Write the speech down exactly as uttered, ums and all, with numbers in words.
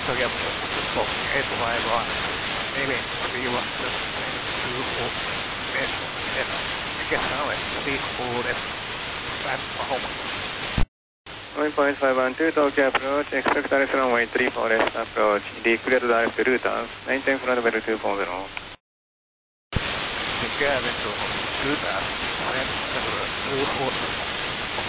Tokyo Foxtrot eight five one, maybe three one two four S S, again now it's three four S, that's home. one point five one two Tokyo approach, expect R S runway three four S approach, declare the R S routers, maintain flight level two four zero. Declare the routers, maintain level two four zero.